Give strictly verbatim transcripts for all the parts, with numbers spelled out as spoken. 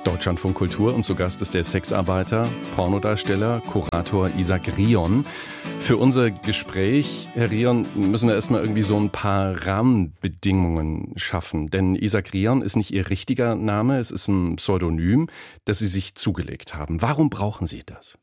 Deutschlandfunk Kultur und zu Gast ist der Sexarbeiter, Pornodarsteller, Kurator Isaac Rion. Für unser Gespräch, Herr Rion, müssen wir erstmal irgendwie so ein paar Rahmenbedingungen schaffen. Denn Isaac Rion ist nicht Ihr richtiger Name, es ist ein Pseudonym, das Sie sich zugelegt haben. Warum brauchen Sie das?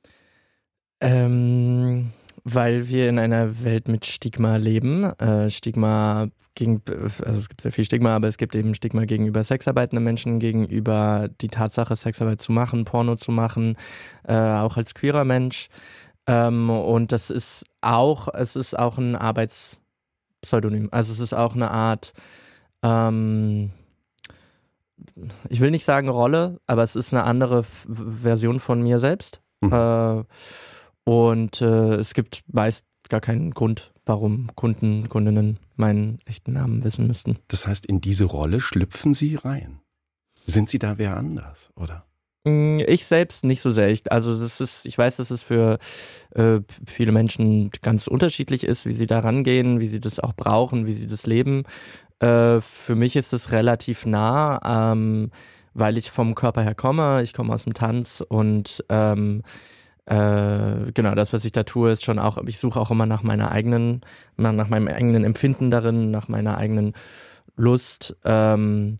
Ähm, weil wir in einer Welt mit Stigma leben. Äh, Stigma gegen, also es gibt sehr viel Stigma, aber es gibt eben Stigma gegenüber sexarbeitenden Menschen, gegenüber die Tatsache, Sexarbeit zu machen, Porno zu machen, äh, auch als queerer Mensch. Ähm, und das ist auch, es ist auch ein Arbeitspseudonym. Also es ist auch eine Art, ähm, ich will nicht sagen Rolle, aber es ist eine andere F- Version von mir selbst. Mhm. Äh, und äh, es gibt meist gar keinen Grund, warum Kunden, Kundinnen meinen echten Namen wissen müssten. Das heißt, in diese Rolle schlüpfen Sie rein? Sind Sie da wer anders, oder? Ich selbst nicht so sehr. Ich, also das ist, ich weiß, dass es für äh, viele Menschen ganz unterschiedlich ist, wie sie da rangehen, wie sie das auch brauchen, wie sie das leben. Äh, für mich ist es relativ nah, ähm, weil ich vom Körper her komme. Ich komme aus dem Tanz und ähm, Äh, genau, das, was ich da tue, ist schon auch, ich suche auch immer nach meiner eigenen, nach meinem eigenen Empfinden darin, nach meiner eigenen Lust. Ähm,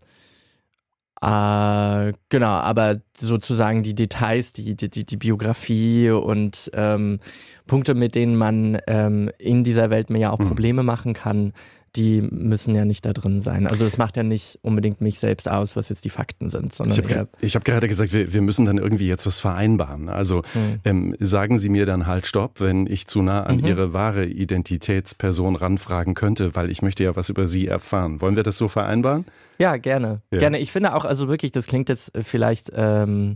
äh, genau, aber sozusagen die Details, die, die, die Biografie und ähm, Punkte, mit denen man ähm, in dieser Welt mir ja auch Probleme machen kann, die müssen ja nicht da drin sein. Also das macht ja nicht unbedingt mich selbst aus, was jetzt die Fakten sind. Sondern ich habe ich hab gerade gesagt, wir, wir müssen dann irgendwie jetzt was vereinbaren. Also hm. ähm, sagen Sie mir dann halt Stopp, wenn ich zu nah an mhm. Ihre wahre Identitätsperson ranfragen könnte, weil ich möchte ja was über Sie erfahren. Wollen wir das so vereinbaren? Ja, gerne. Ja. Gerne. Ich finde auch, also wirklich, das klingt jetzt vielleicht ähm,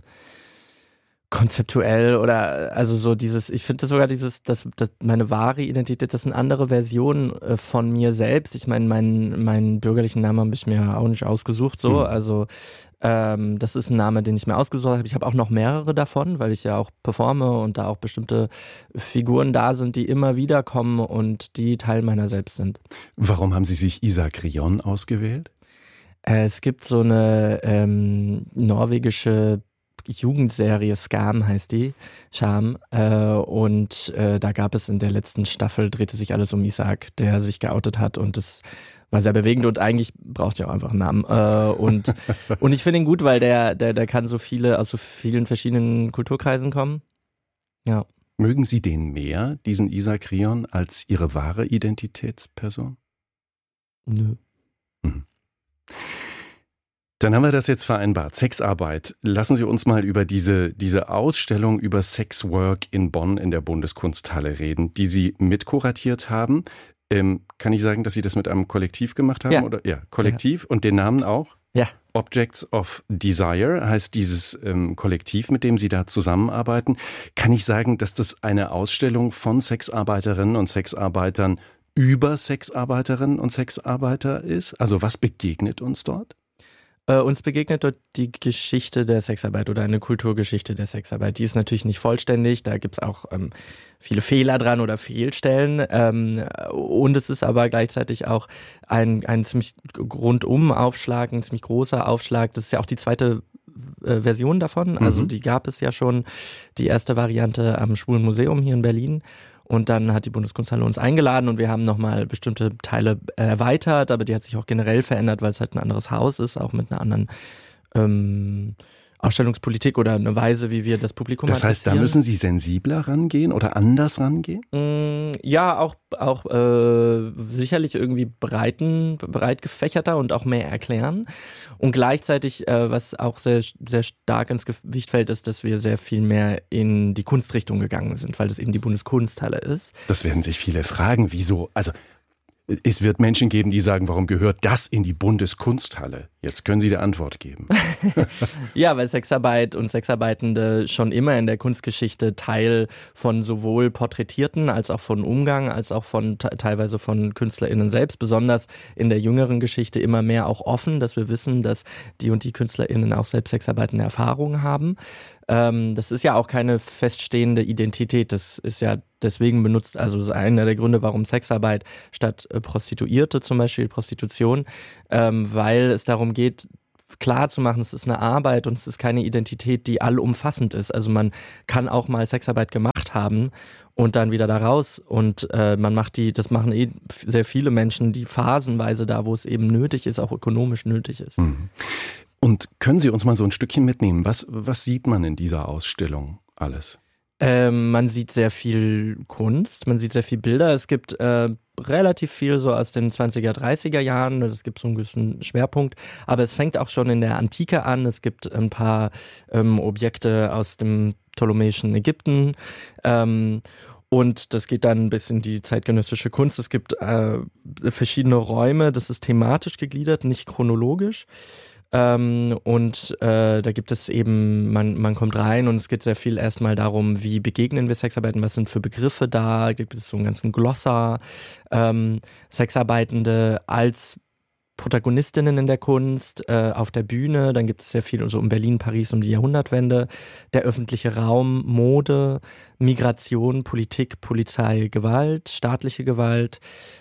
konzeptuell oder also so dieses, ich finde sogar dieses, dass, dass meine wahre Identität, das sind andere Versionen äh, von mir selbst. Ich meine, meinen meinen bürgerlichen Namen habe ich mir auch nicht ausgesucht, so, mhm. also ähm, das ist ein Name, den ich mir ausgesucht habe. Ich habe auch noch mehrere davon, weil ich ja auch performe und da auch bestimmte Figuren da sind, die immer wieder kommen und die Teil meiner selbst sind. Warum haben Sie sich Isaac Rion ausgewählt? Äh, es gibt so eine ähm, norwegische Jugendserie, Skam heißt die, Scham, äh, und äh, da gab es in der letzten Staffel, drehte sich alles um Isaac, der sich geoutet hat und das war sehr bewegend und eigentlich braucht er auch einfach einen Namen äh, und, und ich finde ihn gut, weil der, der, der kann so viele, aus so vielen verschiedenen Kulturkreisen kommen. Ja. Mögen Sie den mehr, diesen Isaac Rion, als Ihre wahre Identitätsperson? Nö. Mhm. Dann haben wir das jetzt vereinbart. Sexarbeit. Lassen Sie uns mal über diese, diese Ausstellung über Sexwork in Bonn in der Bundeskunsthalle reden, die Sie mitkuratiert haben. Ähm, kann ich sagen, dass Sie das mit einem Kollektiv gemacht haben? Ja. Oder? Ja, Kollektiv. Ja. Und den Namen auch? Ja. Objects of Desire heißt dieses ähm, Kollektiv, mit dem Sie da zusammenarbeiten. Kann ich sagen, dass das eine Ausstellung von Sexarbeiterinnen und Sexarbeitern über Sexarbeiterinnen und Sexarbeiter ist? Also was begegnet uns dort? Äh, uns begegnet dort die Geschichte der Sexarbeit oder eine Kulturgeschichte der Sexarbeit. Die ist natürlich nicht vollständig, da gibt's auch ähm, viele Fehler dran oder Fehlstellen. Ähm, und es ist aber gleichzeitig auch ein, ein ziemlich rundum Aufschlag, ein ziemlich großer Aufschlag. Das ist ja auch die zweite äh, Version davon. Also mhm. die gab es ja schon, die erste Variante am Schwulen Museum hier in Berlin. Und dann hat die Bundeskunsthalle uns eingeladen und wir haben nochmal bestimmte Teile erweitert, aber die hat sich auch generell verändert, weil es halt ein anderes Haus ist, auch mit einer anderen ähm, Ausstellungspolitik oder eine Weise, wie wir das Publikum Das heißt, da müssen Sie sensibler rangehen oder anders rangehen? Mm, ja, auch, auch äh, sicherlich irgendwie breiten, breit gefächerter und auch mehr erklären. Und gleichzeitig, äh, was auch sehr, sehr stark ins Gewicht fällt, ist, dass wir sehr viel mehr in die Kunstrichtung gegangen sind, weil das eben die Bundeskunsthalle ist. Das werden sich viele fragen, wieso, also es wird Menschen geben, die sagen, warum gehört das in die Bundeskunsthalle? Jetzt können Sie die Antwort geben. Ja, weil Sexarbeit und Sexarbeitende schon immer in der Kunstgeschichte Teil von sowohl Porträtierten als auch von Umgang, als auch von teilweise von KünstlerInnen selbst, besonders in der jüngeren Geschichte immer mehr auch offen, dass wir wissen, dass die und die KünstlerInnen auch selbst sexarbeitende Erfahrungen haben. Ähm, das ist ja auch keine feststehende Identität, das ist ja deswegen benutzt, also das ist einer der Gründe, warum Sexarbeit statt äh, Prostituierte zum Beispiel, Prostitution, ähm, weil es darum geht, klar zu machen, es ist eine Arbeit und es ist keine Identität, die allumfassend ist. Also man kann auch mal Sexarbeit gemacht haben und dann wieder da raus und äh, man macht die, das machen eh sehr viele Menschen, die phasenweise da, wo es eben nötig ist, auch ökonomisch nötig ist. Mhm. Und können Sie uns mal so ein Stückchen mitnehmen? Was, was sieht man in dieser Ausstellung alles? Ähm, man sieht sehr viel Kunst, man sieht sehr viel Bilder. Es gibt äh, relativ viel so aus den zwanziger, dreißiger Jahren. Es gibt so einen gewissen Schwerpunkt. Aber es fängt auch schon in der Antike an. Es gibt ein paar ähm, Objekte aus dem ptolemäischen Ägypten. Ähm, und das geht dann bis in die zeitgenössische Kunst. Es gibt äh, verschiedene Räume. Das ist thematisch gegliedert, nicht chronologisch. Ähm, und äh, da gibt es eben, man, man kommt rein und es geht sehr viel erstmal darum, wie begegnen wir Sexarbeiten, was sind für Begriffe da, gibt es so einen ganzen Glossar, ähm, Sexarbeitende als Protagonistinnen in der Kunst, äh, auf der Bühne, dann gibt es sehr viel so in Berlin, Paris um die Jahrhundertwende, der öffentliche Raum, Mode, Migration, Politik, Polizei, Gewalt, staatliche Gewalt,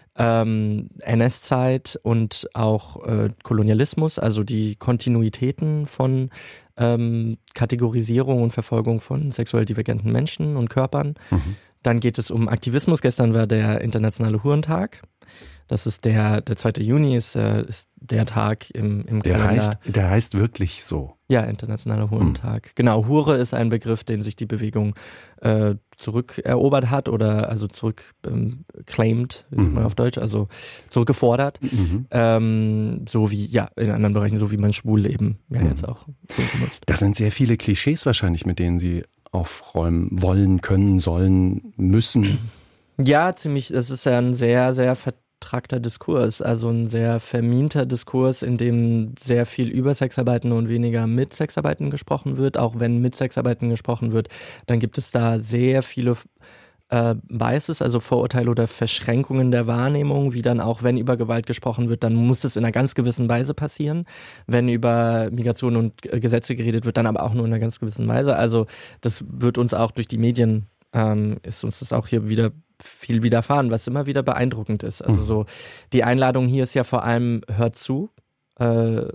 Ähm, N S-Zeit und auch äh, Kolonialismus, also die Kontinuitäten von ähm, Kategorisierung und Verfolgung von sexuell divergenten Menschen und Körpern. Mhm. Dann geht es um Aktivismus. Gestern war der Internationale Hurentag. Das ist der, der zweite Juni ist, äh, ist der Tag im, im der Kalender. Heißt, der heißt wirklich so. Ja, Internationaler Hurentag. Mhm. Genau, Hure ist ein Begriff, den sich die Bewegung äh, zurückerobert hat oder also zurück ähm, claimed, wie sagt man auf Deutsch, also zurückgefordert. Mhm. Ähm, so wie, ja, in anderen Bereichen, so wie man schwul eben ja mhm. jetzt auch so benutzt. Das sind sehr viele Klischees wahrscheinlich, mit denen Sie aufräumen wollen, können, sollen, müssen. Ja, ziemlich, das ist ja ein sehr, sehr vertragter Diskurs, also ein sehr verminter Diskurs, in dem sehr viel über Sexarbeiten und weniger mit Sexarbeiten gesprochen wird. Auch wenn mit Sexarbeiten gesprochen wird, dann gibt es da sehr viele äh, Biases, also Vorurteile oder Verschränkungen der Wahrnehmung, wie dann auch, wenn über Gewalt gesprochen wird, dann muss es in einer ganz gewissen Weise passieren. Wenn über Migration und Gesetze geredet wird, dann aber auch nur in einer ganz gewissen Weise. Also das wird uns auch durch die Medien, ähm, ist uns das auch hier wieder viel widerfahren, was immer wieder beeindruckend ist. Also so, die Einladung hier ist ja vor allem, hört zu, äh,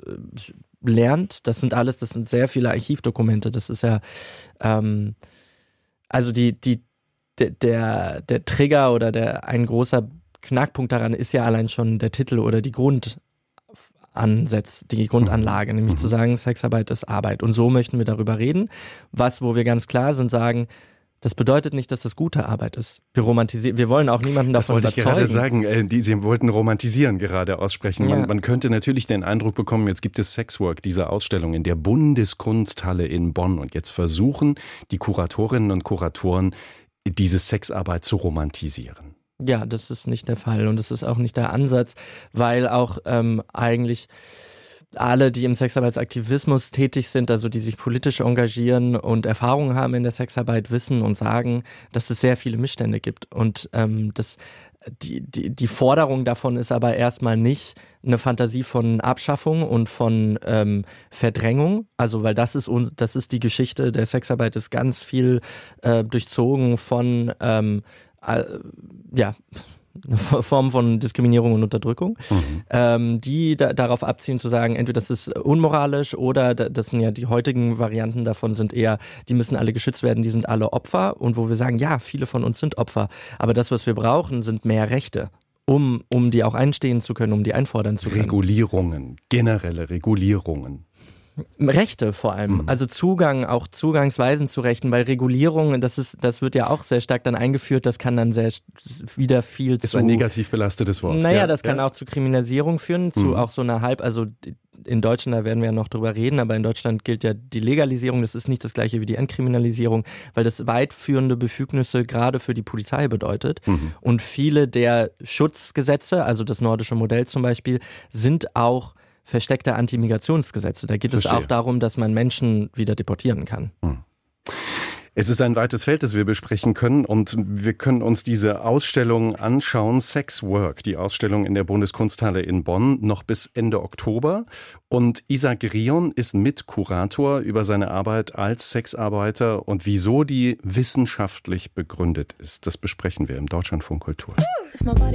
lernt, das sind alles, das sind sehr viele Archivdokumente, das ist ja, ähm, also die, die, der, der, der Trigger oder der, ein großer Knackpunkt daran ist ja allein schon der Titel oder die Grundansatz, die Grundanlage, nämlich zu sagen, Sexarbeit ist Arbeit. Und so möchten wir darüber reden, was, wo wir ganz klar sind, sagen, das bedeutet nicht, dass das gute Arbeit ist. Wir romantisieren, wir wollen auch niemanden davon überzeugen. Das wollte ich gerade sagen, äh, die, Sie wollten romantisieren gerade aussprechen. Ja. Man, man könnte natürlich den Eindruck bekommen, jetzt gibt es Sexwork, diese Ausstellung in der Bundeskunsthalle in Bonn. Und jetzt versuchen die Kuratorinnen und Kuratoren, diese Sexarbeit zu romantisieren. Ja, das ist nicht der Fall und das ist auch nicht der Ansatz, weil auch ähm, eigentlich alle, die im Sexarbeitsaktivismus tätig sind, also die sich politisch engagieren und Erfahrungen haben in der Sexarbeit, wissen und sagen, dass es sehr viele Missstände gibt. Und ähm, das, die, die, die Forderung davon ist aber erstmal nicht eine Fantasie von Abschaffung und von ähm, Verdrängung. Also weil das ist das ist die Geschichte der Sexarbeit, ist ganz viel äh, durchzogen von ähm, äh, ja eine Form von Diskriminierung und Unterdrückung, mhm. ähm, die da, darauf abzielen zu sagen, entweder das ist unmoralisch oder das sind ja die heutigen Varianten davon sind eher, die müssen alle geschützt werden, die sind alle Opfer und wo wir sagen, ja, viele von uns sind Opfer, aber das, was wir brauchen, sind mehr Rechte, um, um die auch einstehen zu können, um die einfordern zu können. Regulierungen, generelle Regulierungen. Rechte vor allem, mhm. also Zugang, auch Zugangsweisen zu Rechten, weil Regulierung, das ist, das wird ja auch sehr stark dann eingeführt, das kann dann sehr wieder viel ist zu... Ist ein negativ belastetes Wort. Naja, ja, das kann ja. auch zu Kriminalisierung führen, zu mhm. auch so einer halb, also in Deutschland, da werden wir ja noch drüber reden, aber in Deutschland gilt ja die Legalisierung, das ist nicht das gleiche wie die Entkriminalisierung, weil das weitführende Befugnisse gerade für die Polizei bedeutet mhm. und viele der Schutzgesetze, also das nordische Modell zum Beispiel, sind auch versteckte Anti-Migrationsgesetze. Da geht Verstehe. Es auch darum, dass man Menschen wieder deportieren kann. Hm. Es ist ein weites Feld, das wir besprechen können und wir können uns diese Ausstellung anschauen, Sex Work, die Ausstellung in der Bundeskunsthalle in Bonn, noch bis Ende Oktober. Und Isaac Rion ist Mitkurator über seine Arbeit als Sexarbeiter und wieso die wissenschaftlich begründet ist. Das besprechen wir im Deutschlandfunk Kultur.